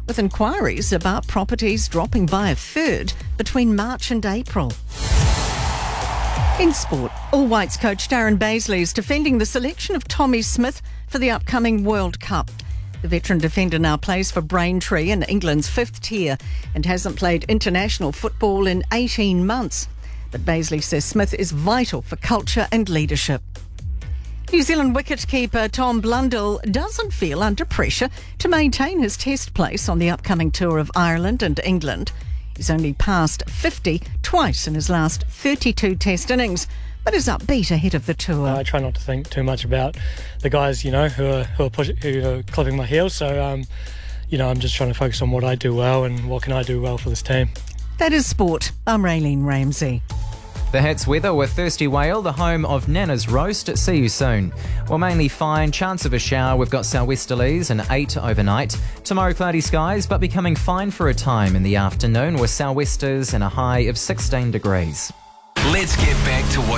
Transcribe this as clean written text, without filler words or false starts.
with inquiries about properties dropping by a third between March and April. In sport, All Whites coach Darren Bazley is defending the selection of Tommy Smith for the upcoming World Cup. The veteran defender now plays for Braintree in England's 5th tier and hasn't played international football in 18 months. But Bazley says Smith is vital for culture and leadership. New Zealand wicketkeeper Tom Blundell doesn't feel under pressure to maintain his test place on the upcoming tour of Ireland and England. He's only passed 50 twice in his last 32 test innings, but is upbeat ahead of the tour. I try not to think too much about the guys, who are clipping my heels. So, I'm just trying to focus on what I do well and what can I do well for this team. That is sport. I'm Raylene Ramsey. The Hats weather with Thirsty Whale, the home of Nana's Roast. See you soon. Well, mainly fine, chance of a shower. We've got sou'westerlies and 8 overnight. Tomorrow, cloudy skies, but becoming fine for a time in the afternoon with sou'westers and a high of 16 degrees. Let's get back to what